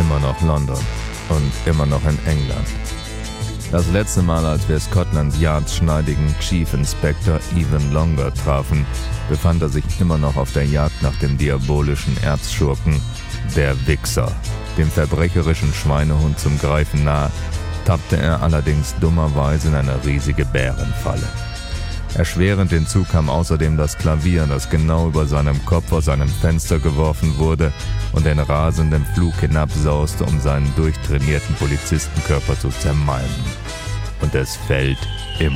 immer noch London und immer noch in England. Das letzte Mal, als wir Scotland Yards schneidigen Chief Inspector Evan Longer trafen, befand er sich immer noch auf der Jagd nach dem diabolischen Erzschurken, der Wichser. Dem verbrecherischen Schweinehund zum Greifen nahe, tappte er allerdings dummerweise in eine riesige Bärenfalle. Erschwerend hinzu kam außerdem das Klavier, das genau über seinem Kopf aus seinem Fenster geworfen wurde und in rasendem Flug hinabsauste, um seinen durchtrainierten Polizistenkörper zu zermalmen. Und es fällt